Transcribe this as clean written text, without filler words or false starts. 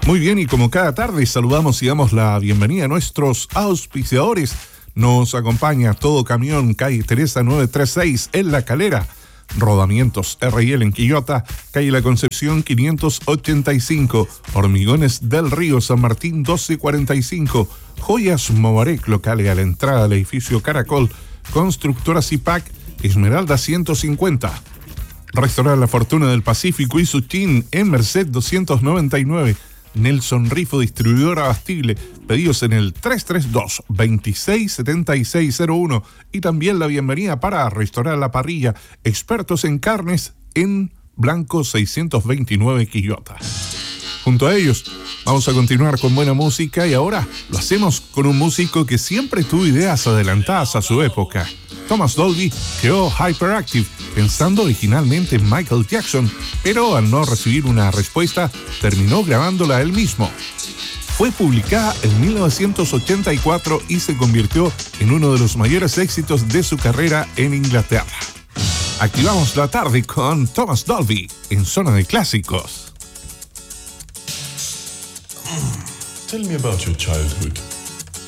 Muy bien, y como cada tarde saludamos y damos la bienvenida a nuestros auspiciadores. Nos acompaña Todo Camión, calle Teresa 936 en La Calera. Rodamientos R&L en Quillota, calle La Concepción 585. Hormigones del Río San Martín 1245. Joyas Mobarec, locales a la entrada del edificio Caracol. Constructora Zipac, Esmeralda 150. Restaurante La Fortuna del Pacífico y Suchín en Merced 299. Nelson Rifo, distribuidora abastible. Pedidos en el 332-267601. Y también la bienvenida para Restaurar La Parrilla, expertos en carnes en Blanco 629 Quillota. Junto a ellos, vamos a continuar con buena música y ahora lo hacemos con un músico que siempre tuvo ideas adelantadas a su época. Thomas Dolby creó Hyperactive pensando originalmente en Michael Jackson, pero al no recibir una respuesta, terminó grabándola él mismo. Fue publicada en 1984 y se convirtió en uno de los mayores éxitos de su carrera en Inglaterra. Activamos la tarde con Thomas Dolby en Zona de Clásicos. Tell me about your childhood.